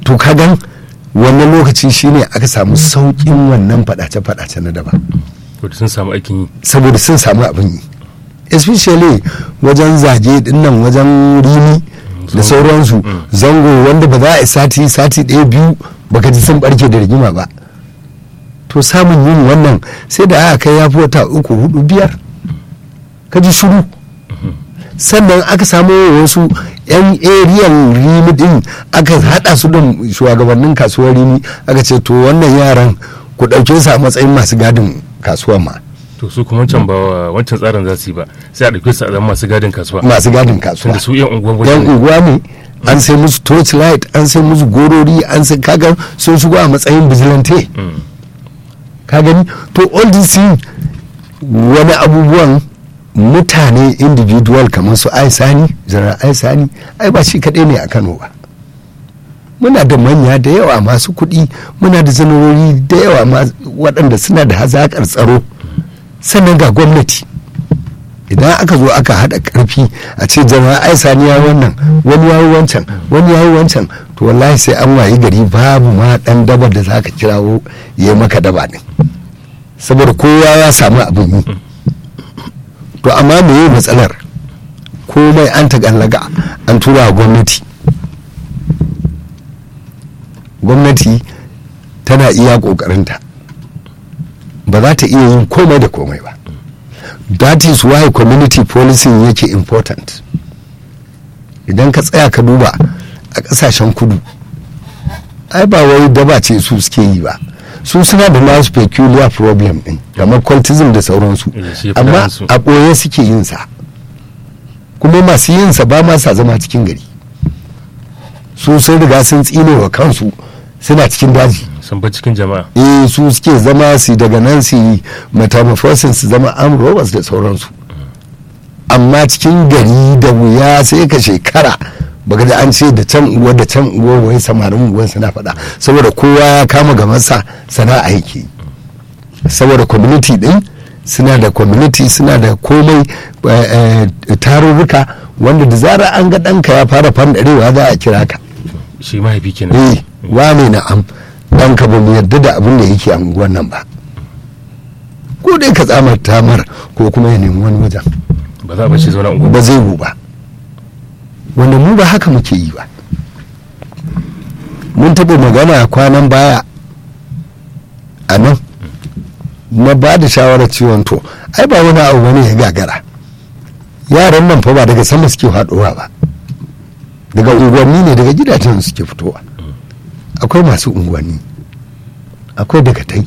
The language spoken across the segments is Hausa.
to kagan wannan lokaci shine aka samu saukin wannan fadace-fadace na daba sun samu aikin yi saboda sun samu abin yi, especially wajen zage dinnan, wajen rini da sauransu, zango wanda ba za a yi sati ɗaya biyu baka ji sun barke da rigima ba. To samun yin wannan sai da aka kai ya fi wata 3, 4, 5 ka ji shiru. Sannan aka samu wasu 'yan ariyan rimi din aka hada su da shugabannin kasuwar rimi aka ce to wannan yaran ku ɗauke su a matsayin masu gadin kasuwa ma. to su kuma wancan ba wancan tsarin za su yi ba, sai a ɗauke su a zama masu gadin kasuwa. Masu gadin kasuwa da su 'yan unguwa ne, an sai musu torchlight, an sai musu gorori, an sai kaga sun shigo a matsayin vigilante. Ka gani to all this thing wani abubuwan mutane individual kamar su Aisani, General Aisani, ai ba shi kaɗai ne a Kano ba. Muna da manya da yawa masu kuɗi, muna da zanarori da yawa waɗanda suna da hazaƙar tsaro. Sannan ga gwamnati idan aka zo aka haɗa ƙarfi a ce General Aisani ya wannan, wani ya yi wancan, wani ya yi wancan, to wallahi sai an wayi gari babu ma ɗan dabar da za ka kirawo ya yi maka daba ne, saboda kowa ya samu abin yi. To amma me yi matsalar, komai an tagallaga an tura wa gwamnati tana iya ƙoƙarinta, ba za ta iya yin komai da komai ba. That is why community policing yake important. Idan ka tsaya ka duba a ƙasashen kudu, ai ba wai daba ce su suke yi ba, su suna da nasu peculiar problem din kamar cultism da sauransu, amma a ɓoye suke yin sa, kuma masu yin sa ba ma sa zama cikin gari, su sun riga sun tsine wa kansu, suna cikin daji, sun ba cikin jama'a. Su suke zama su daga nan su metamorphosis su zama armed robbers da sauransu. Amma cikin gari da wuya sai ka shekara baka da an ce da can uwa da can uwa wai samarin uwan suna faɗa, saboda kowa ya kama gabansa sana'a yake. Saboda community din suna da community, suna da komai, tarurruka wanda da zarar an ga ɗanka ya fara fandarewa za a kira ka. Shi mahaifi kenan. Wane na'am, ɗanka ba mu yarda da abin da yake a unguwan nan ba, ko dai ka tsamar tamar ko kuma ya nemi wani wajen. Ba za a bashi zauna unguwa ba, zai yi ba, wanda mu ba haka muke yi ba. Mun taɓa magana kwanan baya a nan na ba da shawarar ciwon to ai ba wani abu wani ya gagara, yaran nan fa ba daga sama suke haɗuwa ba, daga unguwanni ne, daga gidajen suke fitowa. Akwai masu unguwanni, akwai dagatai,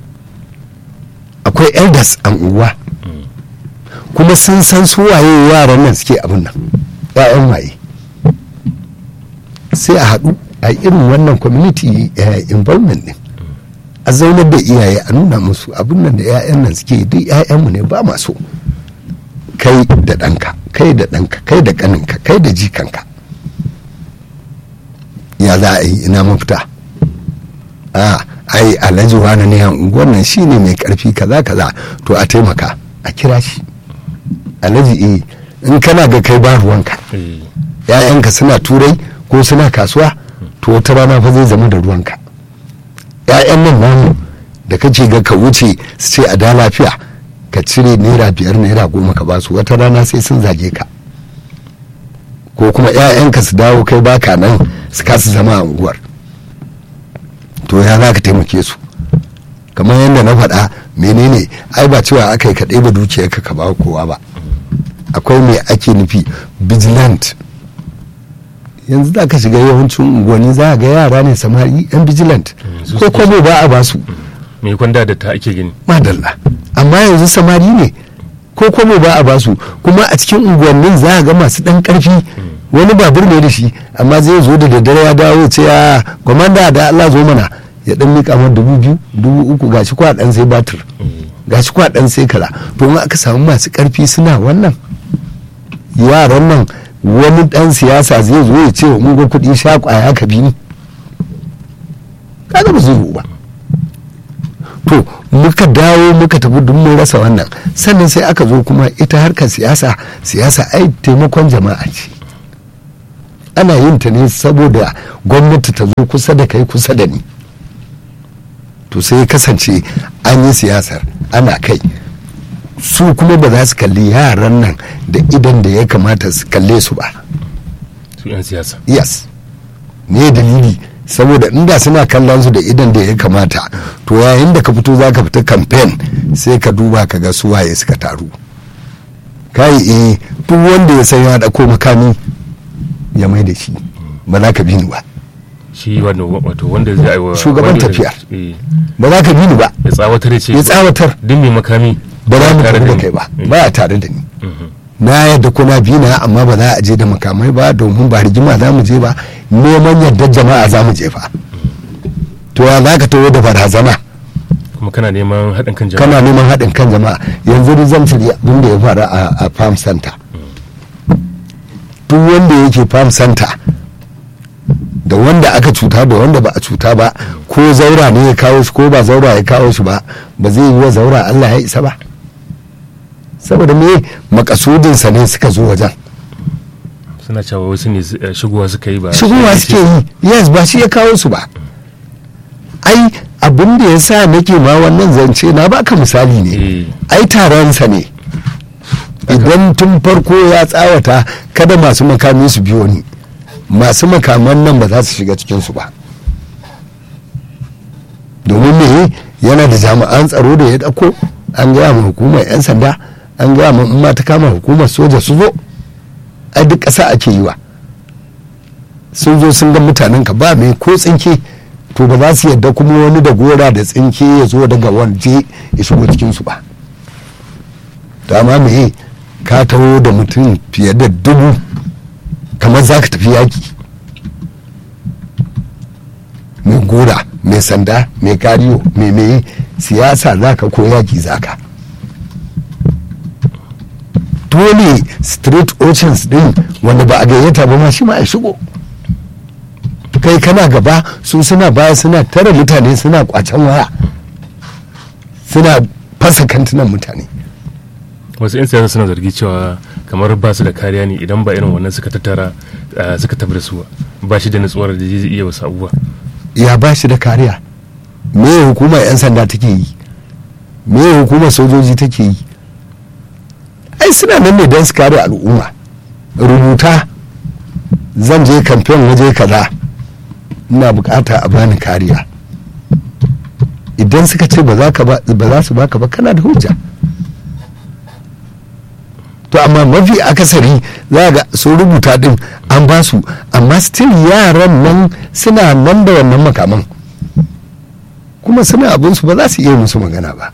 akwai elders a unguwa, kuma sun san su waye yaran nan suke abin nan, ya'yan waye. Sai a haɗu a irin wannan community involvement din, a zaunar da iyaye a nuna musu abin nan da 'ya'yan nan suke, duk 'ya'yanmu ne ba maso, kai da ɗanka, kai da ɗanka, kai da ƙaninka, kai da jikanka, ya za a yi, ina mafita. Ai alhaji wani ne unguwar nan shi ne mai karfi kaza kaza, to a taimaka a kira shi alhaji. In kana ga kai ba ruwanka, ya'yanka suna turai ko suna kasuwa, to wata rana fa zai zama da ruwanka. Ya'yan nan namu da kake ga ka wuce su ce a da lafiya, ka cire naira 5 naira 10 ka basu, wata rana sai sun zage ka, ko kuma 'ya'yanka su dawo kai baka nan su kasa zama a unguwar. To ya za ka taimake su? Kamar yadda na faɗa, menene ai ba cewa aka yi ka ɗeba dukiyarka ka ba kowa ba, akwai me ake nufi vigilant. Yanzu za ka shiga yawancin unguwanni za ga yara ne samari yan vigilant, ko kwamo ba a basu, me kwanda da ta ake gani madalla, amma yanzu samari ne ko kwamo ba a basu, kuma a cikin unguwannin za a ga masu ɗan ƙarfi, wani babur ne da shi amma zai zo da daddare ya dawo ce ya kwamanda da Allah zo mana, ya dan mika mar 2,000 3,000 gashi kwa dan sai batir, gashi kwa dan sai kala. To in aka samu masu karfi suna wannan, yaran nan wani dan siyasa zai zo ya ce mun ga kuɗi sha kwaya ka bi ni, kaga ba zai yi ba. To muka dawo muka tafi duk mun rasa wannan, sannan sai aka zo kuma ita harkar siyasa ai taimakon jama'a ce. ana yin ta ne saboda gwamnati ta zo kusa da kai kusa da ni, to sai kasance an yi siyasar ana kai, su kuma ba za su kalli yaran nan da idan da ya kamata su kalle su ba. su 'yan siyasa. Yes, ne dalili saboda inda suna kallon su da idan da ya kamata, to yayin da ka fito za ka fita campaign sai ka duba ka ga su waye suka taru. Kai duk wanda ya san ya dauko makami ya mai da shi, ba za ka bi ni ba. Shi wato wanda zai aiwa shugaban tafiyar ba za ka bi ni ba. Ya tsawatar ya ce ya tsawatar din mai makami ba za mu tafi da kai ba, ba ya tare da ni. Na yadda kuna bi na, amma ba za a je da makamai ba, domin ba rigima za mu je ba, neman yardar jama'a za mu je fa. To ya za ka tawo da barazana kuma kana neman haɗin kan jama'a. kana neman haɗin kan jama'a. Yanzu rizantar abin da ya faru a farm center, duk wanda yake farm center da wanda aka cuta da wanda ba a cuta ba, ko zaura ne ya kawo shi ko ba zaura ya kawo shi ba, ba zai yi wa zaura Allah ya isa ba. Saboda me makasudinsa ne suka zo wajen. Suna cewa wasu ne shigowa suka yi ba. Shigowa suke yi, yes, ba shi ya kawo su ba. Ai abin da ya sa nake ma wannan zance na baka misali ne. Ai taronsa ne. Idan tun farko ya tsawata kada masu makami su biyo ni, masu makaman nan ba za su shiga cikinsu ba. Domin me yana da jami'an tsaro da ya ɗauko, an gaya ma hukumar 'yan sanda, an gaya ma in ma ta kama hukumar soja su zo. Ai duk ƙasa ake yi wa, sun zo sun ga mutanen ka ba mai ko tsinke, to ba za su yadda kuma wani da gora da tsinke ya zo daga waje ya shigo cikinsu ba. Dama me ka taho da mutum fiye da 1000 kamar za ka tafi yaki, mai gora, mai sanda, mai kariyo, mai siyasa za ka ko yaki za ka. Dole street urchins din wanda ba a gayyata ba ma shi ma ya shigo. Kai kana gaba, su suna baya, suna tare mutane, suna kwacen waya, suna fasa kantunan mutane. Wasu 'yan siyasa suna zargi cewa kamar ba su da kariya ne idan ba irin wannan suka tattara suka tafi da su ba shi da nutsuwar da zai iya wasu abubuwa. Ya ba shi da kariya? Me hukumar 'yan sanda take yi? Me hukumar sojoji take yi? Ai suna nan ne don su kare al'umma. Rubuta zan je kamfen waje kaza, ina bukata a bani kariya. Idan suka ce ba za su baka ba, kana da hujja. To amma mafi akasari za ga sun rubuta din an ba su, amma still yaran nan suna nan da wannan makaman kuma suna abinsu, ba za su iya musu magana ba.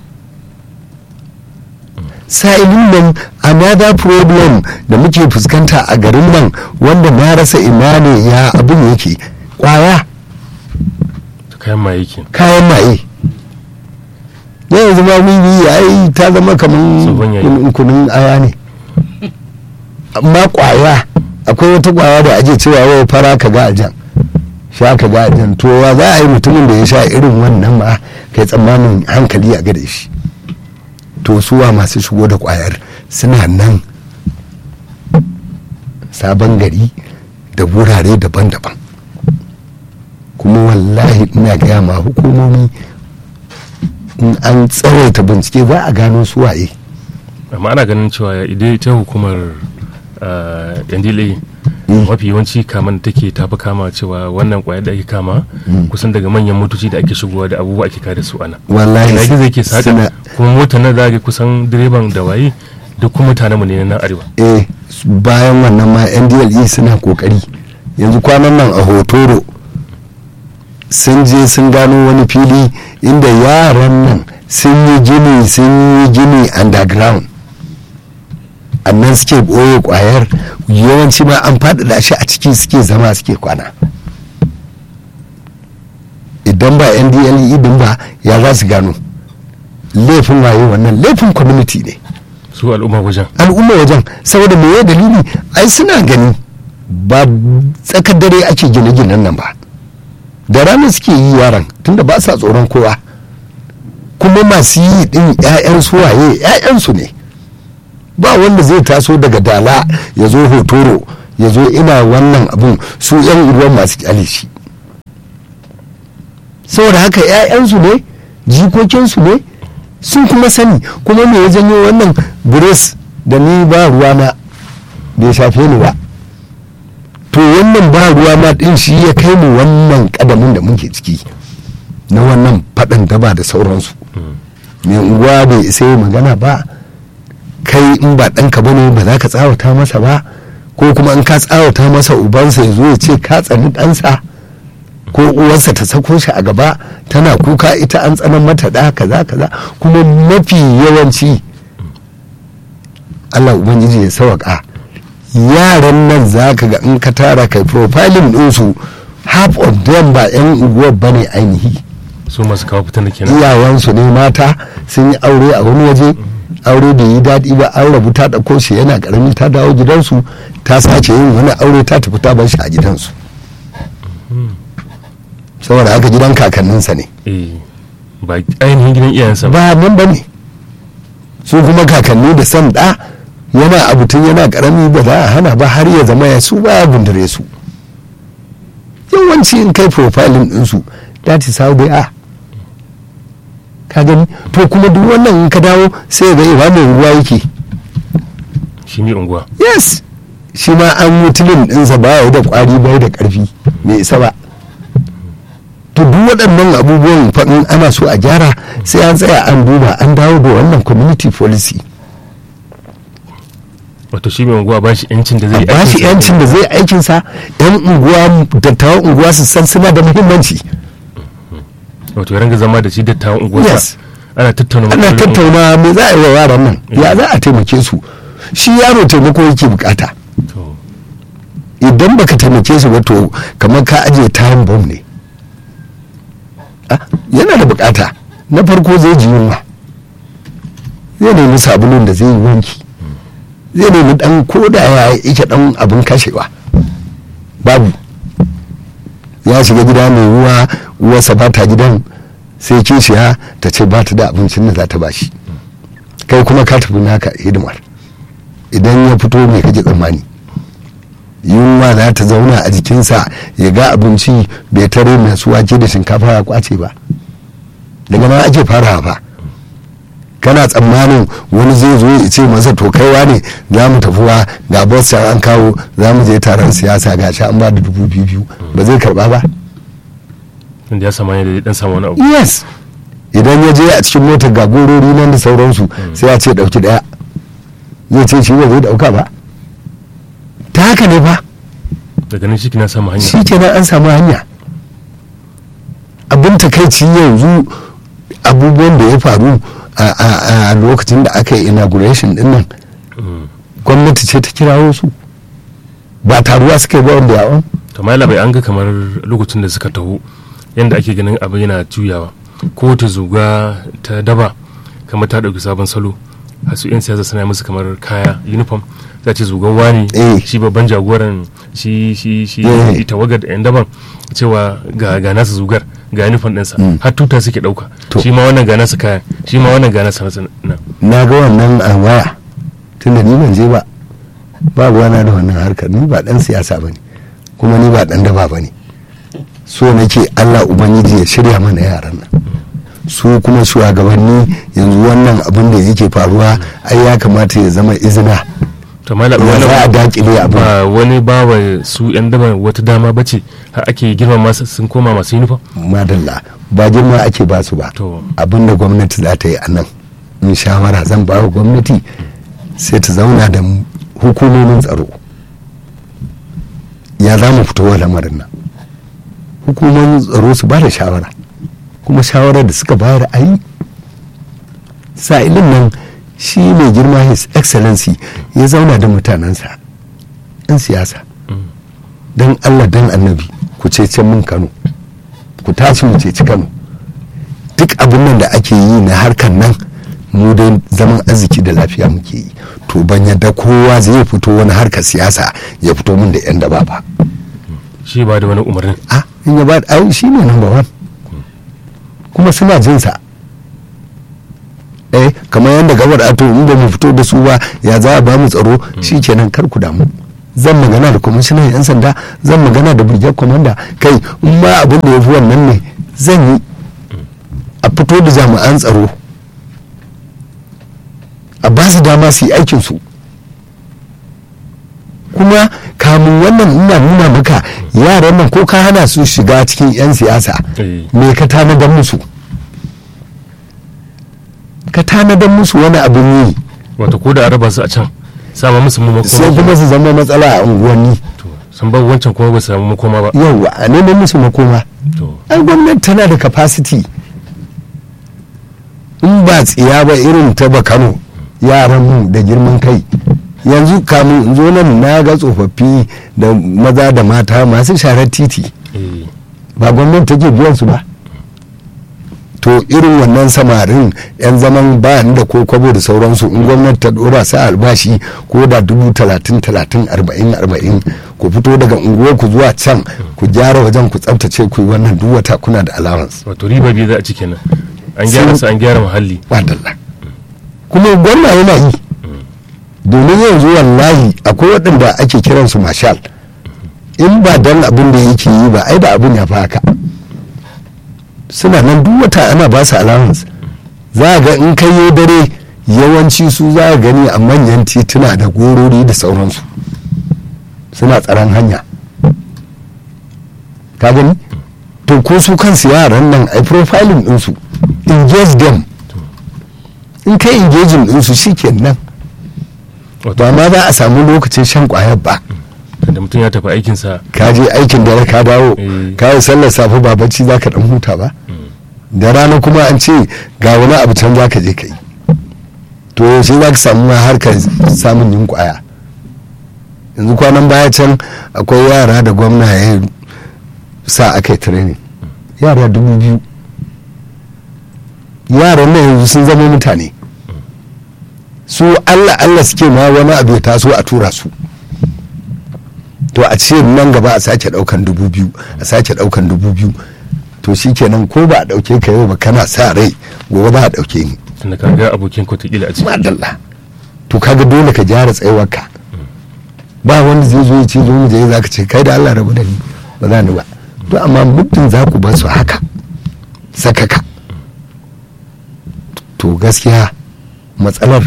Sa'ilin nan another problem da muke fuskanta a garin nan, wanda na rasa ina ne ya abin yake, kwaya, kayan maye ke. kayan maye. Yanzu ma wiwi ai ta zama kamar kunun aya ne, amma kwaya, akwai wata kwaya da ake cewa wai fara ka ga ajan, sha ka ga ajan. To wa za a yi mutumin da ya sha irin wannan ma kai tsammanin hankali a gare shi? To suwa masu shigo da kwayar suna nan Sabon Gari da wurare daban-daban, kuma wallahi ina gaya ma hukumomi, in an tsawaita bincike za a gano suwaye. Amma ana ganin cewa idan ta hukumar NDLA mafi yawanci kaman take tafi kama cewa wannan kwayar da ake kama kusan daga manyan motoci da ake shigowa da abubuwa ake kada su ana. Wallahi ina zai ke saka kuma motar nan za kusan direban da waye da kuma mutanen mu ne na arewa. Bayan wannan ma NDLE suna kokari. Yanzu kwanan nan a Hotoro sun je sun gano wani fili inda yaran nan sun yi gini underground, annan suke ɓoye kwayar, yawanci ma an faɗaɗa shi a ciki suke zama suke kwana. Idan ba NDLE din ba ya za su gano? Laifin waye wannan? Laifin community ne, su al'umma wajen saboda me dalili? Ai suna gani ba tsakar dare ake gine-ginen nan ba, da rana suke yi yaran, tunda ba sa tsoron kowa. Kuma masu yi din 'ya'yansu waye? 'ya'yansu ne. Ba wanda zai taso daga Dala ya zo Hotoro ya zo ina wannan abun su yan unguwan masu kyale shi. Saboda haka 'ya'yansu ne jikokinsu ne sun kuma sani, kuma me ya janyo wannan bures da ni ba ruwana bai shafe ni ba, to wannan ba ruwana din shi ya kai mu wannan kadamin da muke ciki na wannan faɗan daba da sauransu. mai unguwa bai isa yi magana ba, kai in ba ɗanka ba ne ba za ka tsawata masa ba, ko kuma in ka tsawata masa ubansa ya zo ya ce ka tsani ɗansa, ko uwarsa ta sako shi a gaba tana kuka ita an tsanan mata da kaza kaza. Kuma mafi yawanci Allah ubangiji ya sawaka yaran nan za ka ga in ka tara kai profiling ɗinsu half of them ba 'yan unguwar ba ne ainihi, su masu kawo fitan da kenan iyawansu ne mata sun yi aure a wani waje, aure da yi daɗi ba, an rabu ta ɗauko shi yana ƙarami ta dawo gidansu ta sake yin wani aure ta tafi ta bar shi a gidansu, saboda haka gidan kakanninsa ne ba ainihin gidan iyayensa ba nan ba ne. Su kuma kakanni da san ɗa yana abu tun yana ƙarami ba za a hana ba har ya zama ya su ba ya gundure su. Yawanci in kai profiling ɗinsu that is how they are. Ka gani to kuma duk wannan in ka dawo sai ga iwa mai unguwa yake shi ne unguwa, yes shi ma an mutumin ɗinsa ba ya da ƙwari bai da ƙarfi mai isa ba. To duk waɗannan abubuwan faɗin ana so a gyara sai an tsaya an duba an dawo da wannan community policy. wato shi mai unguwa ba shi yancin da zai ba shi yancin da zai aikinsa, yan unguwa dattawan unguwa su san suna da muhimmanci. wato ya ranga zama da shi dattawan unguwa, Yes. ana tattauna me za a yi wa yaran nan, ya za a taimake su. Shi yaro taimako yake bukata, to idan baka taimake su ba to kamar ka ajiye time bomb ne. Yana da bukata na farko zai ji yunwa, zai nemi sabulun da zai yi wanki, zai nemi dan koda ya yake dan abin kashewa babu, ya shiga gida mai ruwa uwarsa ba ta gidan sai kishiya ta ce ba ta da abincin da za ta bashi, kai kuma ka tafi naka hidimar. Idan ya fito mai kake tsammani, yunwa za ta zauna a jikinsa ya ga abinci bai tare masu wake da shinkafa ya kwace ba, daga nan ake fara ba. Kana tsammanin wani zai zo ya ce masa to kaiwa ne za mu tafiwa ga boss an kawo za mu je taron siyasa ga shi an ba da 2,000 ba zai karba ba. inda ya sama ne da dan samu wani abu. Yes, idan ya je a cikin motar ga gorori nan da sauransu sai ya ce dauki daya, zai ce shi ba zai dauka ba. Ta haka ne ba, daga nan shi kina samu hanya, shi kenan an samu hanya. Abin takaici yanzu abubuwan da ya faru a lokacin da aka yi inauguration din nan, gwamnati ce ta kirawo su ba taruwa suka yi ba wanda yawon. kamar labai an ga kamar lokacin da suka taho yadda ake ganin abin yana juyawa, ko ta zuga ta daba kamar ta ɗauki sabon salo, hasu 'yan siyasa suna musu kamar kaya uniform, za ce zugan wani shi babban jagoran shi tawagar da 'yan daban cewa ga nasa zugar ga uniform ɗinsa, har tuta suke ɗauka, shi ma wannan ga nasa kaya, shi ma wannan ga nasa na ga wannan a waya tun da ni ban je ba, ba ruwana da wannan harkar, ni ba dan siyasa ba ne kuma ni ba dan daba ba ne. So nake Allah ubangiji ya shirya mana yaran nan, su kuma shugabanni yanzu wannan abin da yake faruwa ai ya kamata ya zama izina, za a dakile abu. ba wani bawa su yan daba wata dama bace har ake girma masu sun koma masu uniform. Madalla, ba girma ake ba su ba, abin da gwamnati za ta yi a nan in shawara zan ba wa gwamnati sai ta zauna da hukumomin tsaro, ya za mu fito wa lamarin nan. Hukumomin tsaro su ba da shawara, kuma shawarar da suka bayar a yi sa'ilin nan. Shi mai girma his excellency ya zauna da mutanensa 'yan siyasa, don Allah don annabi ku cece min Kano, ku tashi mu ceci Kano. Duk abin nan da ake yi na harkar nan mu dai zaman arziki da lafiya muke yi, to ban yadda kowa zai fito wani harkar siyasa ya fito min da 'yan daba ba. Shi ba da wani umarni in ya ba da shi ne number one, kuma suna jinsa. Kamar yadda gabar ato in ba mu fito da su ba ya za a ba mu tsaro, shi kenan kar ku damu zan magana da kwamishinan 'yan sanda, zan magana da brigade commander, kai in ma abin da ya fi wannan ne zan yi a fito da jami'an tsaro a ba su dama su yi aikinsu. Kuma kamun wannan ina nuna maka yaran nan ko ka hana su shiga cikin 'yan siyasa me ka tanadar musu? Ka tanadar musu wani abin yi, wato ko da araba su a can sama musu makoma, sai kuma su zama matsala a unguwanni. sun bar wancan kuma ba su samu makoma ba. Yawwa a neman musu makoma. Ai gwamnati tana da capacity, in ba tsiya ba irin ta Kano, yaran mu da girman kai. Yanzu kamun in zo nan na ga tsofaffi da maza da mata masu sharar titi, ba gwamnati take biyan su ba. To irin wannan samarin 'yan zaman bayan da ko kwabo da sauransu, in gwamnati ta dora su albashi ko da 30,000 40 ku fito daga unguwar ku zuwa can ku gyara wajen ku tsaftace ku yi wannan duk wata kuna da allowance. Wato riba biyu za a ci kenan, an gyara su an gyara muhalli. Wadalla kuma gwamna yana yi, domin yanzu wallahi akwai waɗanda ake kiransu marshal, in ba dan abin da yake yi ba ai da abin ya fi haka. Suna nan duk wata ana ba su allowance. Za a ga in kai yi dare yawanci su za a gani a manyan tituna da gorori da sauransu suna tsaron hanya, ka gani. To ko su kansu yaran nan ai profiling ɗinsu, engage them, in kai engaging ɗinsu shi kenan ba ma za a samu lokacin shan kwayar ba. Da mutum ya tafi aikinsa, ka je aikin dare ka dawo, ka yi sallar safe ba bacci za ka dan huta ba, da rana kuma an ce ga wani abu can za ka je ka yi, to yaushe za ka samu ma harkar samun yin kwaya. Yanzu kwanan baya can akwai yara da gwamna ya sa aka yi training, yara 2,000. yaran nan yanzu sun zama mutane, su Allah suke ma wani abu ya taso a tura su. To a ce nan gaba a sake daukan 2,000, a sake daukan 2,000, to shi kenan ko ba a dauke ka yau ba kana sa rai gobe ba a dauke ni. tunda ka ga abokin kwatakila a ciki. Madalla. To kaga dole ka gyara tsayuwarka, ba wanda zai zo ya ce zo mu je za ka ce kai da Allah rabu da ni ba za ni ba. To amma muddin za ku ba su haka sakaka, to gaskiya matsalar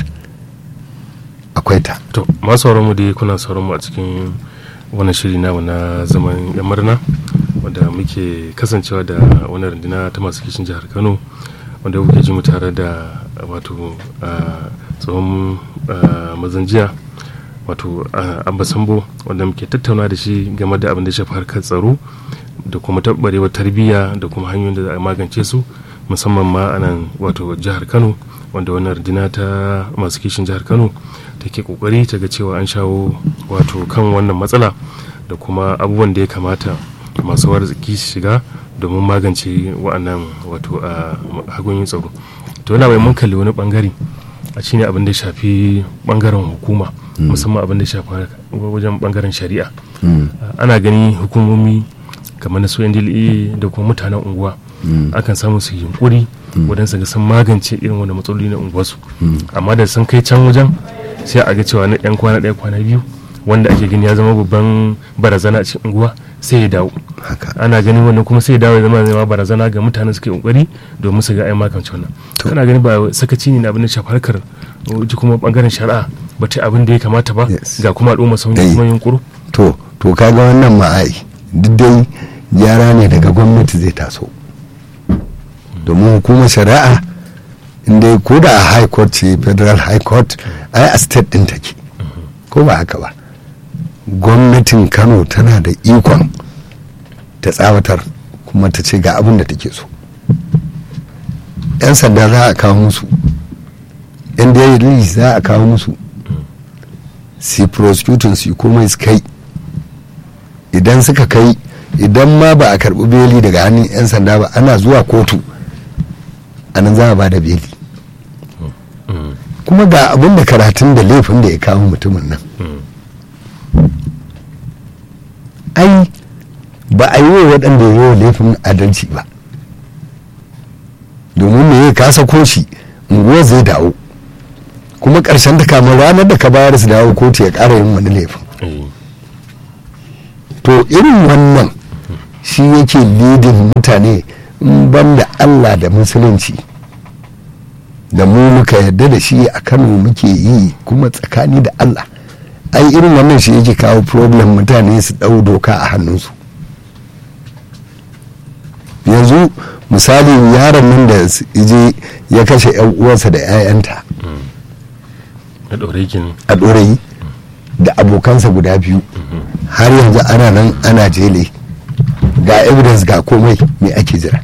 akwai ta. To masu sauran mu dai kuna sauran mu a cikin wannan shiri namu na zaman yan murna, wanda muke kasancewa da wani runduna ta masu kishin jihar Kano, wanda kuke ji mu tare da wato tsohon mazanjiya wato Abba Sambo, wanda muke tattauna da shi game da abin da shafi harkar tsaro da kuma tabbarewar tarbiyya da kuma hanyoyin da za a magance su, musamman ma a nan wato jihar Kano, wanda wannan runduna ta masu kishin jihar Kano take kokari ta ga cewa an shawo wato kan wannan matsala da kuma abubuwan da ya kamata masu arziki su shiga domin magance wa'annan wato hagunyin tsaro. To yana mai mun kalli wani bangare a shine abin da ya shafi bangaren hukuma, musamman abin da ya shafi wajen bangaren shari'a. Ana gani hukumomi kamar na su NDLA da kuma mutanen unguwa akan samu su yunkuri wajen su ga sun magance irin wanda matsaloli na unguwarsu, amma da sun kai can wajen sai a ga cewa na yan kwana ɗaya kwana biyu wanda ake gani ya zama babban barazana a cikin unguwa sai ya dawo. Ana ganin wannan kuma sai ya dawo ya zama barazana ga mutanen suke kokari domin su ga ai magance wannan. Kana gani ba sakaci ne na abin da shafi harkar kuma bangaren shari'a ba ta abin da ya kamata ba, ga kuma al'umma sun kuma yunkuru. To kaga wannan ma'ai duk dai gyara ne daga gwamnati zai taso, domin hukumar shari'a inda ko da a high court ce, federal high court ai a state din take, ko ba haka ba. Gwamnatin Kano tana da ikon ta tsawatar kuma ta ce ga abin da take so. 'Yan sanda za a kawo musu, NDLA za a kawo musu, si prosecuting su komai su kai. Idan suka kai, idan ma ba a karbi beli daga hannun 'yan sanda ba, ana zuwa kotu a nan za a ba da beli. Kuma ga abin da karatun da laifin da ya kawo mutumin nan, ai ba a yi wa waɗanda ya yi wa laifin adalci ba, domin me ya kasa koshi unguwar zai dawo, kuma ƙarshen da kamar ranar da ka bayar su dawo kotu ya ƙara yin wani laifin. to irin wannan shi yake lidin mutane in ban da Allah da musulunci da mu muka yarda da shi a Kano muke yi kuma tsakani da Allah, ai irin wannan shi yake kawo problem, mutane su ɗau doka a hannunsu. yanzu misali yaron nan da je ya kashe yan uwansa da 'ya'yanta a ɗorayi da abokansa guda biyu, har yanzu ana nan ana jele, ga evidence ga komai, me ake jira?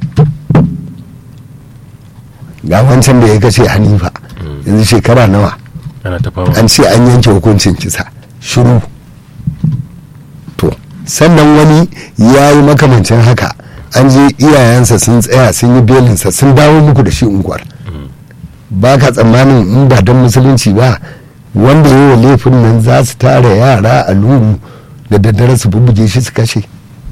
ga wancan da ya kashe Hanifa yanzu shekara nawa an ce an yanke hukuncin kisa, shiru. to sannan wani ya yi makamancin haka, an je iyayensa sun tsaya sun yi belinsa sun dawo muku da shi unguwar. ba ka tsammanin in ba don musulunci ba wanda yi wa laifin nan za su tara yara a lungu da daddare su bubbuge shi su kashe?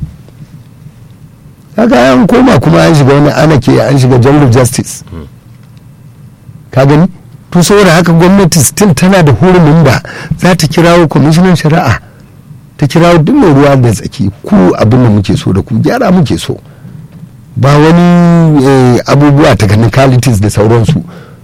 kaga an koma kuma an shiga wani anake, an shiga jungle justice. ka gani? to saboda haka gwamnati still tana da hurumin da za ta kirawo kwamishinan shari'a, ta kirawo duk mai ruwa da tsaki, ku abin da muke so da ku gyara muke so, ba wani abubuwa technicalities da sauransu.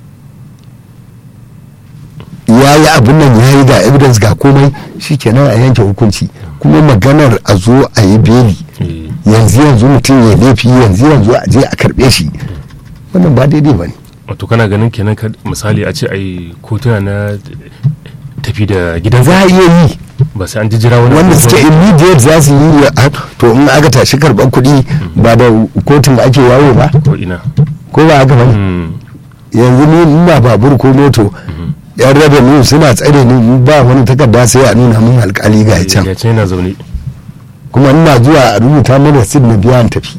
ya yi abin nan, ya yi ga evidence ga komai, shi kenan a yanke hukunci. kuma maganar a zo a yi beli yanzu mutum ya laifi yanzu a je a karbe shi, wannan ba daidai ba ne. wato kana ganin kenan misali a ce a yi kotuna na tafi da gidan za a iya yi, ba sai an jira wani wanda suke immediate za su yi. to in aka tashi karban kuɗi ba da kotun da ake yawo ba ko ina, ko ba haka ba? yanzu ni ina babur ko moto, yan revenue suna tsare ni, ba wani takarda sai a nuna min alkali ga can yana zaune, kuma ina zuwa a rubuta mana sid na biyan tafi.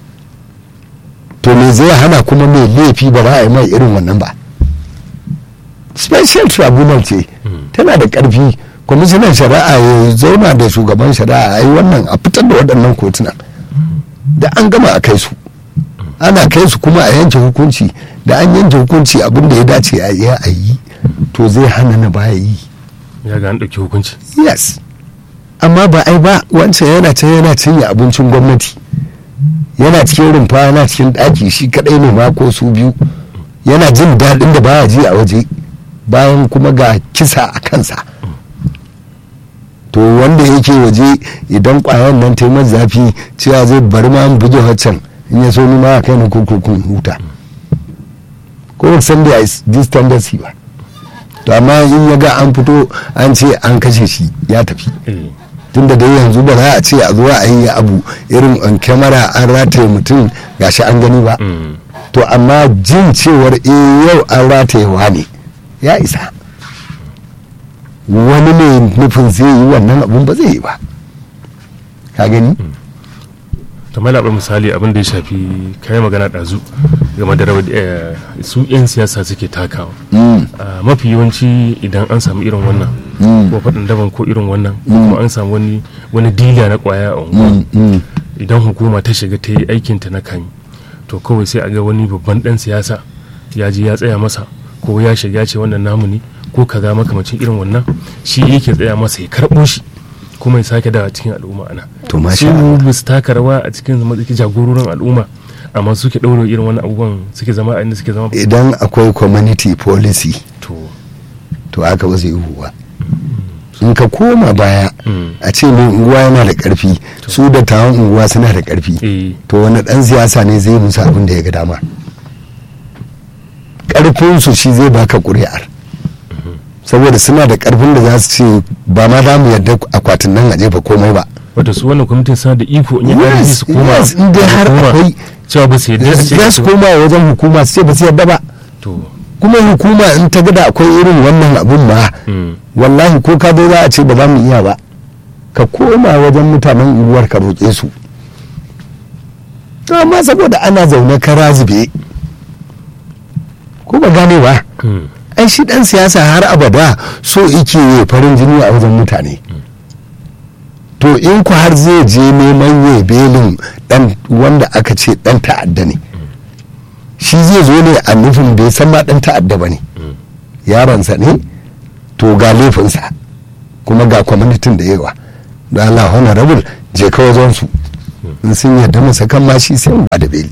to me zai hana kuma mai laifi ba za a yi mai irin wannan ba? special tribunal ce, tana da karfi. kwamishinan shari'a ya zauna da shugaban shari'a a yi wannan, a fitar da waɗannan kotunan da an gama a kai su, ana kai su kuma a yanke hukunci. da an yanke hukunci abin da ya dace a yi, to zai hana na baya yi. ya ga an ɗauki hukunci. yes, amma ba ai ba, wancan yana can yana cinye abincin gwamnati, yana cikin rumfa, yana cikin ɗaki shi kaɗai ne ma ko su biyu, yana jin daɗin da baya ji a waje, bayan kuma ga kisa a kansa. to wanda yake waje idan ƙwayan nan ta yi zafi cewa zai bari ma buge waccan, in ya so ni ma a kai na kurkukun huta, ko san da this tendency ba. to amma in ya ga an fito an ce an kashe shi, ya tafi. tunda dai yanzu ba za a ce a zuwa a yi abu irin on kyamara an rataye mutum gashi an gani ba. to amma jin cewar yau an ratayewa ne ya isa. wani ne nufin zai yi wannan abun ba zai yi ba, ka gani? ta mai labar misali abin da ya shafi kayan magana ɗazu game da rawar su 'yan siyasa suke takawa. mafi yawanci idan an samu irin wannan ko faɗin daban ko irin wannan, kuma an samu wani dila na kwaya a unguwa, idan hukuma ta shiga ta yi aikinta na kami, to kawai sai a ga wani babban ɗan siyasa ya ji ya tsaya masa, ko ya shiga ce wannan namu ne ko kaza makamacin irin wannan, shi yake tsaya masa ya karɓo shi kuma ya sake da cikin al'umma ana. to masha Allah su taka rawa a cikin jagororin al'umma, amma suke ɗaure irin wani abubuwan suke zama a inda suke zama. idan akwai community policy to aka ba zai huwa. in ka koma baya a ce mai unguwa yana da karfi, su da tawon unguwa suna da karfi, to wani dan siyasa ne zai musu abin da ya ga dama? karfinsu shi zai baka ƙuri'ar, saboda suna da karfin da za su ce ba ma za mu yarda akwatin nan a jefa komai ba. wata su wannan kwamitin suna da iko in yi su koma, inda har akwai cewa ba su yarda za su koma wajen hukuma su ce ba su yarda ba. kuma hukuma in ta gada akwai irin wannan abun ma wallahi ko ka za a ce ba za mu iya ba, ka koma wajen mutanen unguwar ka roƙe su. amma saboda ana zaune kara zube, ko ba gane ba, ai shi dan siyasa har abada so yake farin jini a wajen mutane. to in ku har zai je neman ya belin dan wanda aka ce dan ta'adda ne, shi zai zo ne a nufin bai san ma dan ta'adda ba ne, yaransa ne, to ga laifinsa kuma ga kwamitin da yawa. da Allah honorable je ka wajen su in sun yarda masa kan mashi sai mu ba da beli.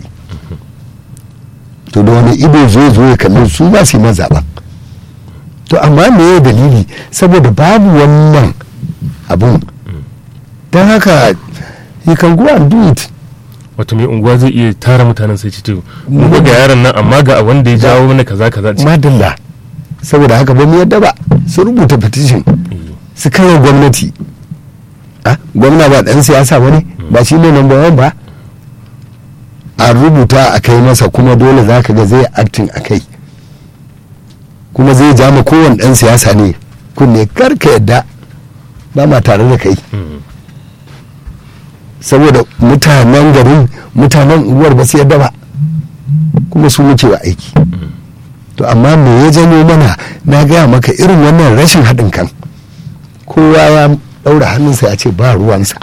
To da wani ido zo ya kalli su za su yi mazaɓa. To amma me ya dalili saboda babu wannan abun don haka you can go and do it. wato mai unguwa zai iya tara mutanen sai ce mun ga yaron nan amma ga wanda ya jawo mana kaza madalla saboda haka ba mu yadda ba su rubuta petition su kai gwamnati. Gwamna ba dan siyasa bane ba shi ne number one ba a rubuta a kai masa kuma dole za ka ga zai acting a kai kuma zai ja ma kowane dan siyasa ne kunne karka yadda ba ma tare da kai saboda mutanen garin mutanen unguwar ba su yadda ba kuma su muke wa aiki. To amma me ya janyo mana na gaya maka irin wannan rashin haɗin kan kowa ya ɗaura hannunsa ya ce ba ruwansa.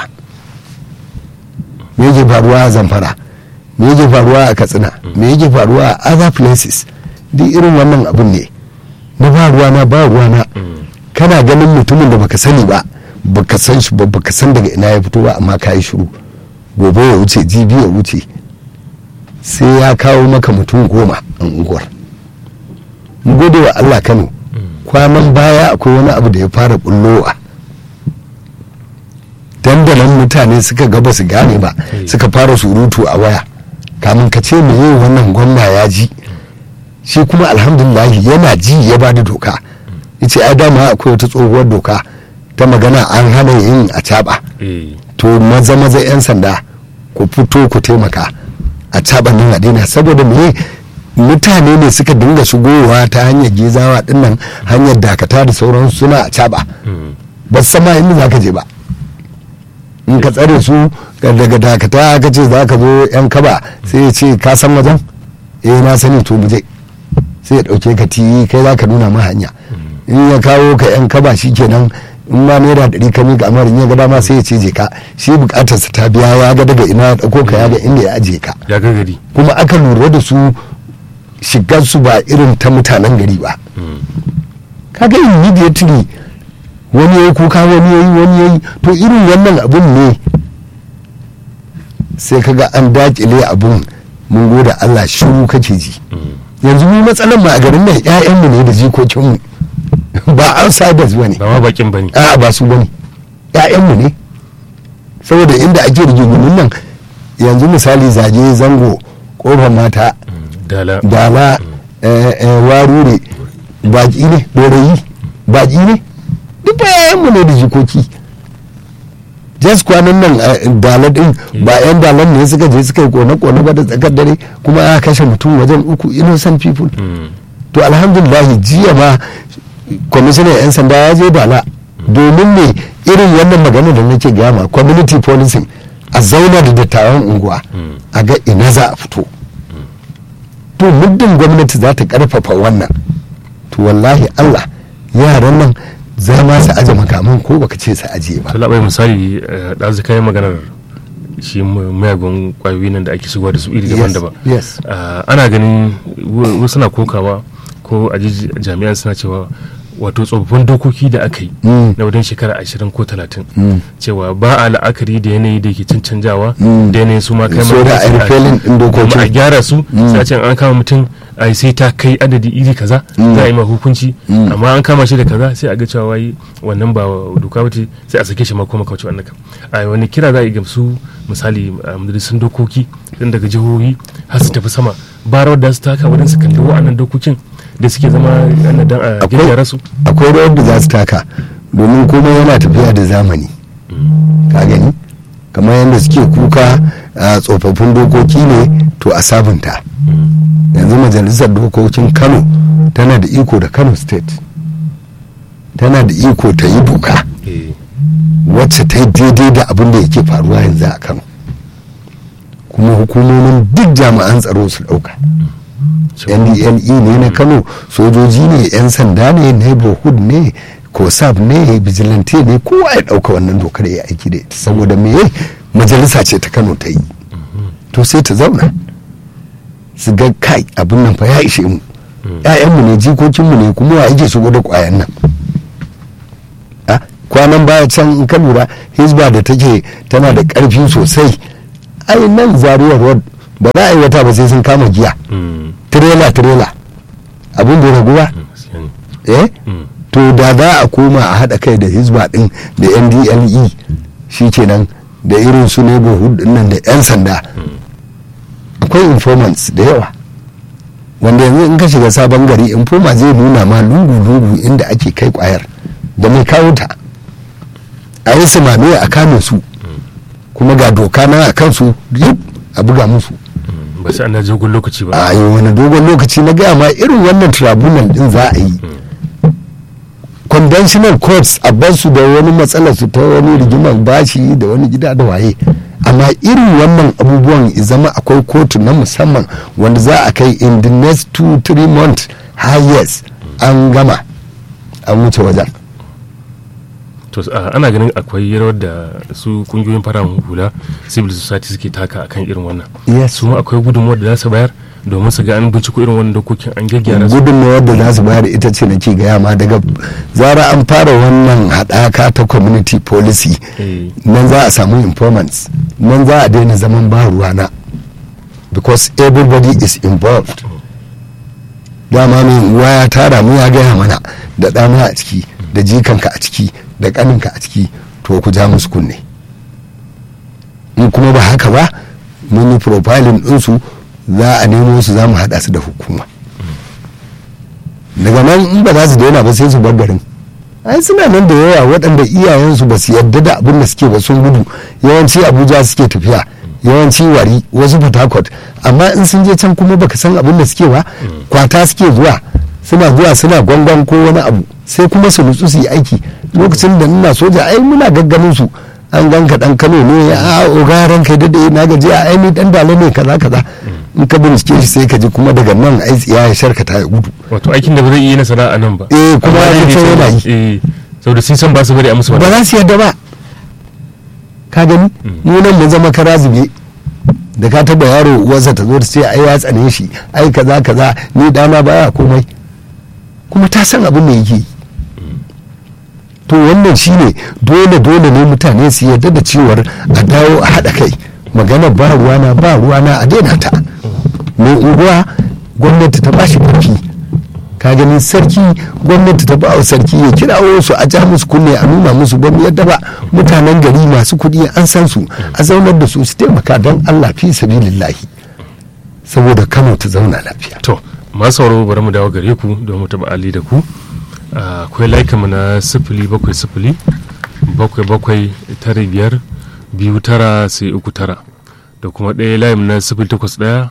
Me yake faruwa a Zamfara, me yake faruwa a Katsina, me yake faruwa a other places, duk irin wannan abun ne na ba ruwana kana ganin mutumin da baka sani ba baka san shi ba baka san daga ina ya fito ba amma ka yi shiru gobe ya wuce jibi ya wuce sai ya kawo maka mutum 10 a unguwar. mu gode wa Allah Kano kwanan baya akwai wani abu da ya fara bullowa dandanan mutane suka gaba su gane ba suka fara surutu a waya kamun ka ce me yi wannan gwamna ya ji shi kuma alhamdulillah yana ji ya ba da doka yace ai dama akwai wata tsohuwar doka ta magana an hana yin a caba to maza yan sanda ku fito ku taimaka a caban nan a daina saboda me mutane ne suka dinga shigowa ta hanyar gezawa dinnan hanyar dakata da sauran suna a caba ba su sama inda za ka je ba in ka tsare su daga dakata ka ce za ka zo yan kaba sai ya ce ka san wajen na sani to mu je sai ya dauke ka tiyi kai za ka nuna ma hanya in ya kawo ka yan kaba shikenan in ma naira 100 ka miƙa amara in ya ga dama sai ya ce je ka shi bukatarsa ta biya ya ga daga ina ya dauko ka ya ga inda ya aje ka ya ga gari kuma aka lura da su shigar su ba irin ta mutanen gari ba kaga immediately wani ya kuka wani yayi to irin wannan abun ne sai kaga an dakile abun mun gode Allah shiru kake ji yanzu mu matsalan mu a garin nan ƴaƴanmu ne da jikokinmu ba outsiders bane ba ma bakin bane a ba su bane ƴaƴanmu ne saboda inda ake rigingimin nan yanzu misali zage zango kofar mata dala warure baki ne dorayi baki ne duk bayanmu ne da jikoki just kwanan nan dala din ba yan dalan ne suka je suka yi kone-kone ba da tsakar dare kuma ya kashe mutum wajen 3 innocent people to alhamdulillah jiya ma kwamishinan yan sanda ya je dala domin ne irin wannan magana da nake gama community policing a zauna da dattawan unguwa a ga ina za a fito to muddin gwamnati za ta karfafa wannan to wallahi Allah yaran nan za ma su aje makaman ko baka ce su aje ba. Talabai misali da zai kai maganar shi mayagun kwayoyi nan da ake shigowa da su iri daban-daban. Ana ganin wasu na kokawa ko a jami'an suna cewa wato tsofaffin dokoki da aka yi na wajen shekara 20 ko 30 cewa ba a la'akari da yanayi da ke canjawa da yanayin su ma kai ma a gyara su sai ce an kama mutum a sai ta kai adadi iri kaza za a yi ma hukunci amma an kama shi da kaza sai a ga cewa wai wannan ba doka bace sai a sake shi ma kuma kauce wannan a wani kira za a yi gamsu misali majalisun dokoki din daga jihohi har su tafi sama ba rawar da su taka wajen su kalli wa'annan dokokin da suke zama dan a gyara su akwai rawar da za su taka domin komai yana tafiya da zamani ka gani kamar yadda suke kuka a tsofaffin dokoki ne to a sabunta yanzu majalisar dokokin Kano tana da iko da Kano state tana da iko ta yi doka wacce ta yi daidai da abin da yake faruwa yanzu a Kano kuma hukumomin duk jami'an tsaro su dauka NDLE ne na Kano sojoji ne 'yan sanda ne neighborhood ne kosab ne vigilante ne kowa ya dauka wannan dokar ya aiki da ita saboda me majalisa ce ta Kano ta yi to sai ta zauna su ga kai abin nan fa ya ishe mu ƴaƴanmu ne jikokinmu ne kuma wa yake shigo da ƙwayan nan kwanan baya can in ka lura Hizba da take tana da karfi sosai, ai nan Zaria road ba za a yi wata ba sai sun kama giya tirela abin da raguwa to da za a koma a haɗa kai da Hizba din da NDLE shi kenan da irin su neighborhood din nan da 'yan sanda akwai informants da yawa wanda yanzu in ka shiga Sabon Gari informa zai nuna ma lungu-lungu inda ake kai kwayar da mai kawo ta a yi samame a kame su kuma ga doka na a kansu a buga musu ba sai ana dogon lokaci ba a yi wani dogon lokaci na gaya ma irin wannan tribunal din za a yi conventional courts a bar su da wani matsalar su ta wani rigimar bashi da wani gida da waye, amma irin wannan abubuwan zama akwai kotu na musamman wanda za a kai in the next 2-3 months highest an gama an wuce wajen. to ana ganin akwai rawar da su kungiyoyin fararen hula civil society suke taka akan irin wannan, su ma akwai gudunmuwar da za su bayar domin su ga an binciko irin wannan dokokin an gyaggyara su. Gudunmuwar da za su bayar ita ce nake gaya ma daga zara an fara wannan haɗaka ta community policy nan za a samu informants, nan za a daina zaman ba ruwana because everybody is involved. Dama mai unguwa ya tara mu ya gaya mana da ɗana a ciki da jikanka a ciki da ƙaninka a ciki, to ku ja musu kunne. In kuma ba haka ba mun yi profiling ɗinsu za a nemo su za mu haɗa su da hukuma. Daga nan in ba za su daina ba sai su bar garin. Ai suna nan da yawa waɗanda iyayensu ba su yarda da abin da suke ba sun gudu, yawanci Abuja suke tafiya, yawanci Wari, wasu Port Harcourt, amma in sun je can kuma baka san abin da suke ba, kwata suke zuwa suna gwangwan ko wani abu sai kuma su nutsu su yi aiki. Lokacin da ina soja ai muna gagganin su, an ganka dan Kano ne a ogaran kai da na gaji a ai ni dan Dala ne kaza in ka bincike shi sai ka ji kuma daga nan ai tsiya ya sharkata ya gudu. Wato aikin da ba zai yi na sana'a nan ba. Kuma ya ce yana yi. Saboda sun san ba su bari a musu ba za su yarda ba. Ka gani mu nan mu zama kara zube da ka taba yaro uwarsa ta zo ta ce ai ya tsane shi ai kaza ni dana baya komai kuma ta san abin da yake yi. To wannan shine dole ne mutane su yarda da cewar a dawo a haɗa kai, magana ba ruwana a daina ta. Mai unguwa gwamnati ta bashi ƙarfi, ka ganin sarki gwamnati ta ba sarki ya kirawo su a ja musu kunne a nuna musu ba mu yadda ba. Mutanen gari masu kuɗi an san su a zaunar da su taimaka don Allah fi sabilillahi saboda Kano ta zauna lafiya. To masu sauraro bari mu dawo gare ku don mu taɓa ali da ku. Akwai laikinmu na 070 775 29 da kuma ɗaya layin na 081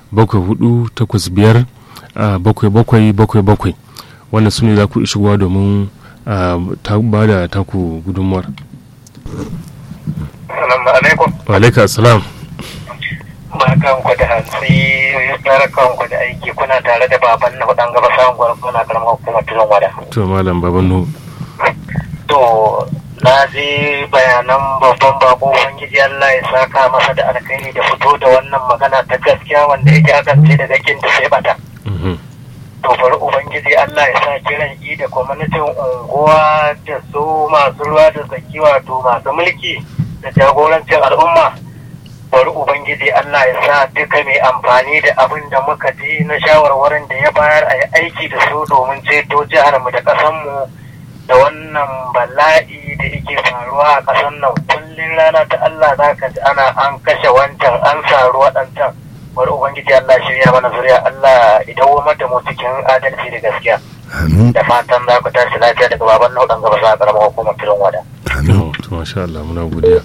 7485 7777. Wannan su ne za ku shigowa domin ba da taku gudunmuwar. Assalamu alaikum. Wa alaikum assalam. Barkanku da hantsi, barkanku da aiki, kuna tare da baban na hudan gaba samun gwargwana karamar hukumar Tudun Wada. To malam baban nu. To na ji bayanan babban bako Ubangiji Allah ya saka masa da alkhairi da fito da wannan magana ta gaskiya wanda yake akance daga kinta sai bata. To bari Ubangiji Allah ya sa kiran da kwamitin unguwa da su masu ruwa da tsaki wato masu mulki da jagorancin al'umma. Bari Ubangiji Allah ya sa duka mai amfani da abin da muka ji na shawarwarin da ya bayar a yi aiki da su domin ceto jiharmu da ƙasanmu da wannan bala'i da yake faruwa a ƙasan nan. Kullum rana ta Allah za ka ji ana an kashe wancan an saru waɗancan. Bari Ubangiji Allah shirya mana zuriya, Allah idan mata mu cikin adalci da gaskiya. Da fatan za ku tashi lafiya daga baban nau'an gaba za a ƙaramar hukumar Tudun Wada. To masha Allah muna godiya.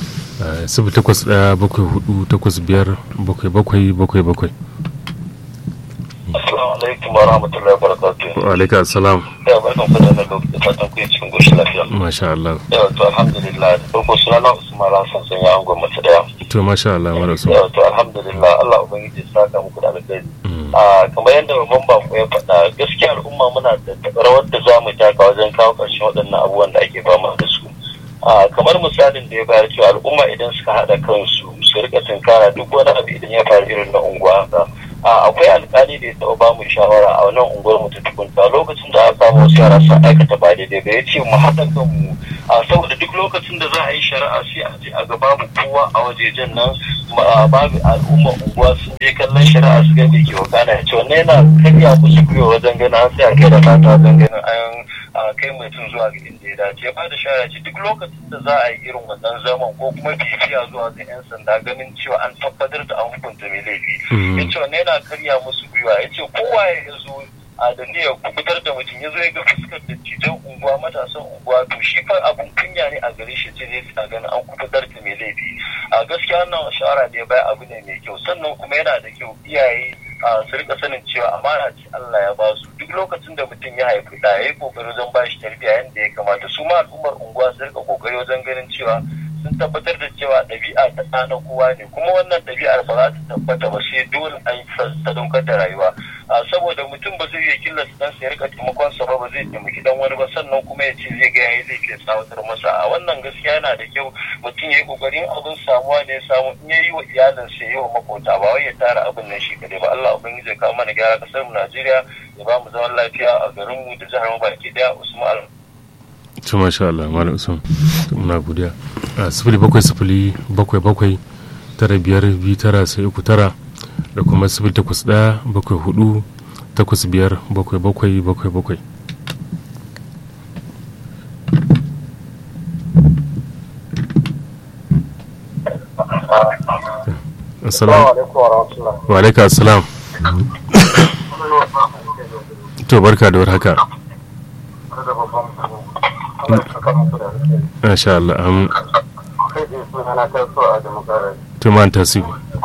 08148577777. Assalamu alaikum wa rahmatullahi wa barakatuh. Wa alaikum assalam. Ya barkan ku da lokaci fatan ku cikin goshin lafiya. Masha Allah. Ya to alhamdulillah. Farko sunana Usman Hassan sun ya angon mace daya. To masha Allah mara so. Ya to alhamdulillah Allah ubangiji saka muku da alkhairi. Kamar yadda babban bako ya faɗa gaskiya al'umma muna da rawar da za mu taka wajen kawo ƙarshen waɗannan abubuwan da ake fama da su. Kamar misalin da ya bayar cewa al'umma idan suka haɗa kansu su rika tunkara duk wani abu idan ya faru irin na unguwa haka. Akwai alƙali da ya taɓa ba mu shawara a wannan unguwar mu ta tukunta lokacin da aka samu wasu yara sun aikata ba daidai ba ya ce mu haɗa kanmu saboda duk lokacin da za a yi shari'a sai a je a ga babu kowa a wajejen nan, babu al'umma unguwa sun je kallon shari'a su ga me ke wakana, ya ce wannan yana karya musu gwiwa wajen ganin an sai a kai da fata wajen ganin an kai mutum zuwa ga inda ya dace. Ya bada shawara ce duk lokacin da za a yi irin wannan zaman ko kuma bibiya zuwa ga 'yan sanda ganin cewa an tabbatar da an hukunta mai laifi, ya ce wannan yana karya musu gwiwa, ya ce kowa ya zo da ne ya kubutar da mutum ya zo ya ga fuskar dattijan unguwa matasan unguwa to shi fa abun kunya ne a gare shi ce zai sa ganin an kubutar da mai laifi. A gaskiya wannan shawara da ya bai abu ne mai kyau, sannan kuma yana da kyau iyaye su rika sanin cewa amana ce Allah ya ba su. Duk lokacin da mutum ya haifi da ya yi kokari wajen ba shi tarbiyya yadda ya kamata, su ma al'ummar unguwa su rika kokari wajen ganin cewa sun tabbatar da cewa ɗabi'a ta ɗana kowa ne, kuma wannan ɗabi'ar ba za ta tabbata ba sai dole an yi sadaukar da rayuwa, saboda mutum ba zai iya killata dan sa ya rika taimakon sa ba zai taimaki dan wani ba, sannan kuma ya ce zai ga yayi zai ke tsawatar masa. A wannan gaskiya yana da kyau mutum ya yi kokarin abin samuwa ne ya samu, in ya yi wa iyalinsa ya yi wa makota, ba wai ya tara abin nan shi kadai ba. Allah ubangiji ya kawo mana gyara kasar mu Najeriya, ya ba mu zaman lafiya a garin mu da jihar mu baki daya. Usman to masha Allah malam Usman, muna godiya. 0707-952-9 da kuma 0817-485-7777. Assalamu alaikum warahmatullahi. Wa alaikum assalam. To barka da warhaka. Masha Allah, amin. Tuman tasiri.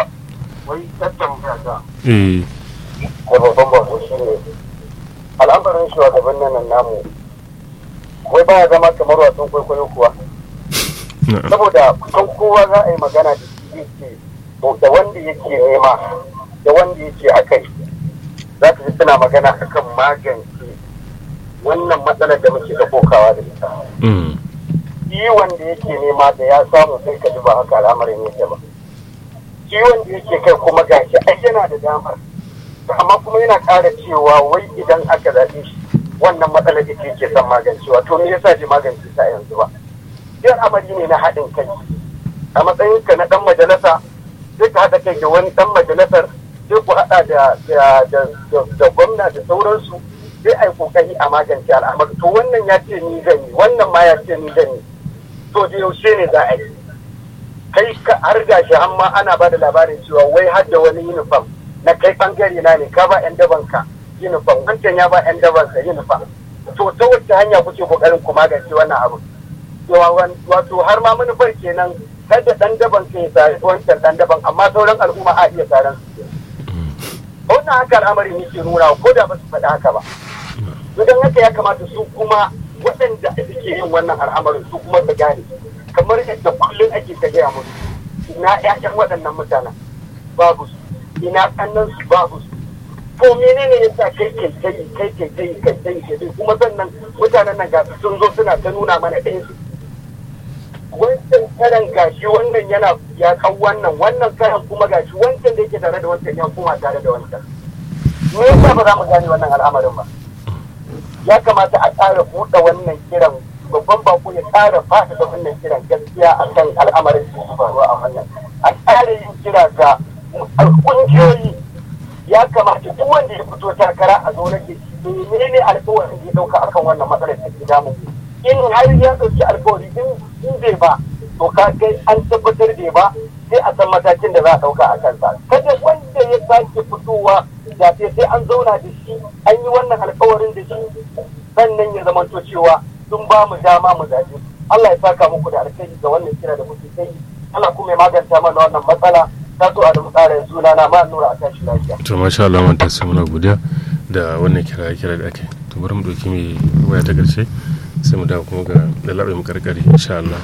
Al'amarin shugabannin nan namu wai baya zama kamar wasan kwaikwayo kuwa, saboda kusan kowa za a yi magana da shi yake da wanda yake nema da wanda yake a kai, za ka ji suna magana akan magance wannan matsalar da muke da kokawa da ita. Shi wanda yake nema da ya samu sai ka ji ba haka al'amarin yake ba, shi wanda yake kai kuma gashi ai yana da damar, amma kuma yana ƙara cewa wai idan aka zaɓe shi wannan matsalar ita yake son magancewa, to me yasa ji magance ta yanzu ba? Yan amari ne na haɗin kai, a matsayinka na ɗan majalisa sai ka haɗa kai da wani ɗan majalisar, sai ku haɗa da gwamna da sauransu, sai a yi kokari a magance al'amari. To wannan ya ce ni zan yi, wannan ma ya ce ni zan yi, to da yaushe ne za a yi? Kai har gashi amma ana ba da labarin cewa wai har da wani uniform na kai bangare na ne ka ba 'yan dabanka uniform, wancan ya ba 'yan dabansa uniform. To ta wacce hanya kuke kokarin ku magance wannan abu? Wato har ma manufar kenan kada dan daban ka ya tare wancan dan daban, amma sauran al'umma a iya taron su. Wannan haka al'amarin yake nuna ko da ba su faɗi haka ba. Idan haka ya kamata su kuma waɗanda suke yin wannan al'amarin su kuma su gane, kamar yadda kullum ake ta gaya musu, ina ƴaƴan waɗannan mutanen babu su, ina ƙannan su babu su. To menene yasa kai kuma sannan mutanen nan gasu sun zo suna ta nuna mana ɗaya su. Wancan karan gashi wannan yana ya kan wannan karan kuma gashi wancan da yake tare da wancan ya kuma tare da wancan. Me yasa ba za mu gane wannan al'amarin ba? Ya kamata a ƙara buɗe wannan kiran, babban bako ya ƙara fata da wannan kiran gaskiya a kan al'amarin da su faruwa a wannan. A ƙara yin kira ga ƙungiyoyi, ya kamata duk wanda ya fito takara a zo nake menene alƙawarin da ya ɗauka akan wannan matsalar da ke damu. In har ya ɗauki alƙawari in bai ba, to ka kai an tabbatar da ba, sai a san matakin da za a ɗauka a kansa. Kada wanda ya sake fitowa da sai an zauna da shi an yi wannan alƙawarin da shi, sannan ya zamanto cewa sun ba mu dama mu zaɓe. Allah ya saka muku da alkhairi ga wannan kira da muke kai. Allah kuma ya maganta mana wannan matsala. Ta so a da mutsarin suna na ma nura a tashi lafiya. To masha Allah man ta sai muna godiya da wannan kira da ake. To bari mu ɗauki mai waya ta ƙarshe sai mu dawo kuma ga dalaɓe mu karkare insha Allah.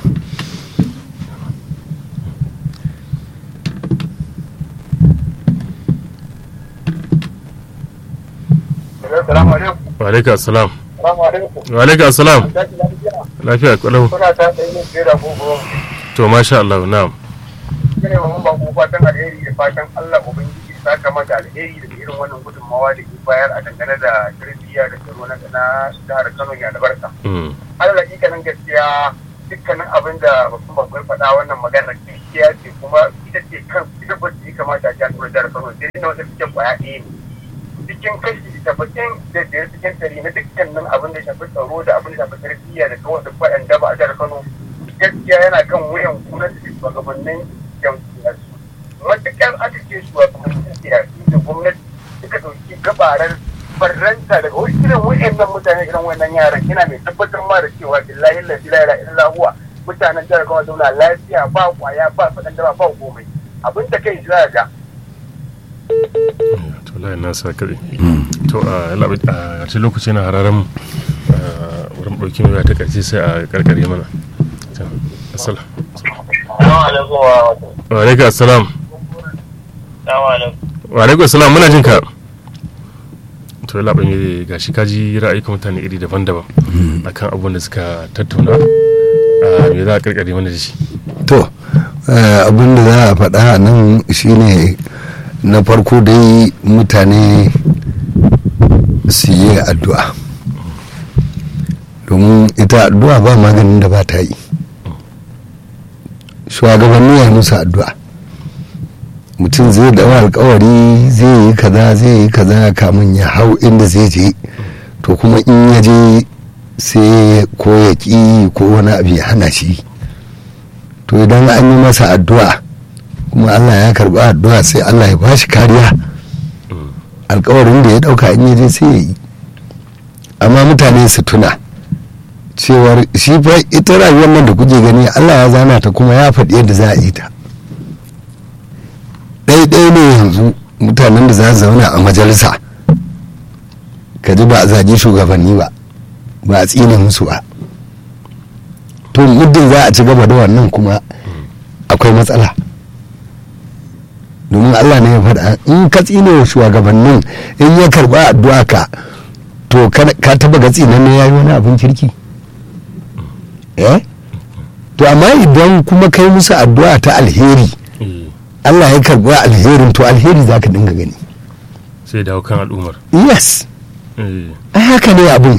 Assalamu alaikum. Wa alaikum assalam. Assalamu alaikum. Wa alaikum assalam. Lafiya kalau. Kuna ta da yin jira gogo. To masha Allah na'am. Kene mun ba ku fatan alheri da fatan Allah ubangiji saka maka alheri da irin wannan gudunmawa da ke bayar a dangane da tarbiyya da tsaro na jihar Kano ya albarka. Allah hakikanin gaskiya dukkanin abin da mutum bakwai faɗa wannan maganar gaskiya ce kuma ita ce kan ita ba ta kamata a jihar Kano sai na wata cikin kwaya ɗaya ne cikin kashi 75 cikin 100 na dukkanin abin da shafi tsaro da abin da shafi tarbiyya da kawai da faɗan daba a jihar Kano gaskiya yana kan wuyan gwamnati da shugabannin jam'iyyar su matuƙar aka ce shugabannin siyasi da gwamnati suka ɗauki gabarar farranta daga wasu irin wa'annan mutane irin wannan yaran yana mai tabbatar ma da cewa billahi la ilaha illa huwa mutanen jihar Kano zauna lafiya ba kwaya ba faɗan daba ba komai abin da kai za ga to lai na sa kare to a cikin lokaci na hararen wurin ɗauki mai ta ƙarshe sai a karkare mana assalam wa alaikum assalam wa alaikum assalam muna jin ka to ya laɓa mai gashi kaji ra'ayikan mutane iri daban-daban akan abubuwan da suka tattauna me za a karkare mana da shi to abin da za a faɗa nan shine na farko dai mutane su yi addu'a domin ita addu'a ba maganin da ba ta yi shugabanni ya musu addu'a mutum zai dawa alkawari zai yi kaza kamun ya hau inda zai je to kuma in ya je sai ko ya ƙi ko wani abu ya hana shi to idan an yi masa addu'a kuma Allah ya karbi addu'a sai Allah ya bashi kariya alkawarin da ya dauka in ya je sai ya yi amma mutane su tuna cewar shi fa ita rayuwar nan da kuke gani Allah ya zana ta kuma ya faɗi yadda za a yi ta ɗaiɗai ne yanzu mutanen da za su zauna a majalisa ka ji ba a zagi shugabanni ba a tsine musu ba to muddin za a ci gaba da wannan kuma akwai matsala domin Allah ne ya faɗa in ka tsine wa shugabannin in ya karɓa addu'a ka to ka taba ga tsinan ne yayi wani abin kirki to amma idan kuma kai musu addu'a ta alheri Allah ya karɓi alherin to alheri zaka dinga gani sai dawo kan al'ummar yes haka ne abin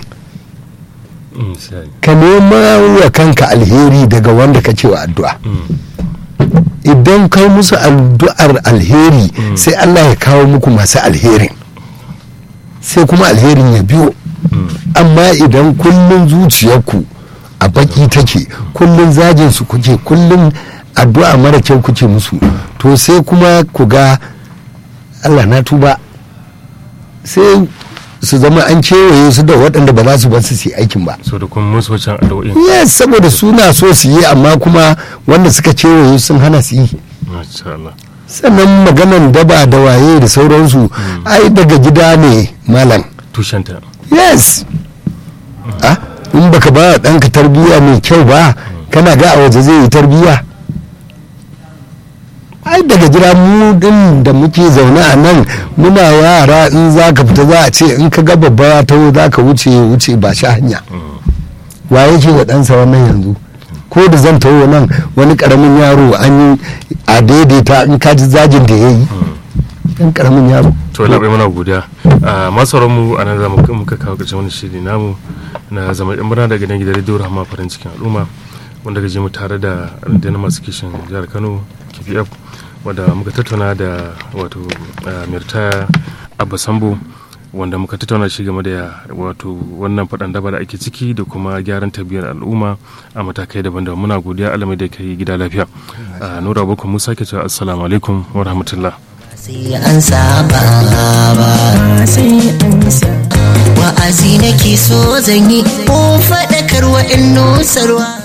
ka nema wa kanka alheri daga wanda ka ce wa addu'a idan kai musu addu'ar alheri sai Allah ya kawo muku masu alherin sai kuma alherin ya biyo amma idan kullun zuciyarku a baki take kullun zagin su kuke kullun addu'a mara kyau kuke musu to sai kuma ku ga Allah na tuba sai su zama an kewaye su da waɗanda ba za su bar su yi aikin ba so da kuma musu wancan addu'o'in yes saboda suna so su yi amma kuma wanda suka kewaye sun hana su yi sannan maganan daba da waye da sauransu ai daga gida ne malam tushenta yes in baka ba ɗanka tarbiyya mai kyau ba kana ga a waje zai yi tarbiyya ai daga gida mu din da muke zaune a nan muna yara in za ka fita za a ce in ka ga babba ya taho za ka wuce ba shi hanya wa yake da ɗansa wannan yanzu ko da zan taho nan wani ƙaramin yaro an yi a daidaita in ka ji zagin da ya yi ɗan ƙaramin yaro to labai mana godiya masu mu a nan za muka kawo ƙarshen wani shiri namu na zama yan murna daga gidan rediyo rahama farin cikin al'umma wanda gaje mu tare da rundunar masu kishin jihar Kano KPF wanda muka tattauna da wato Mirtaya Abba Sambo wanda muka tattauna shi game da wato wannan faɗan daba da ake ciki da kuma gyaran tarbiyyar al'umma a matakai daban-daban muna godiya alamai da kai gida lafiya Nura Boko Musa ke cewa assalamu alaikum wa rahmatullah sai an saba ba sai an saba wa'azi nake so zan yi ko faɗakarwa in nusarwa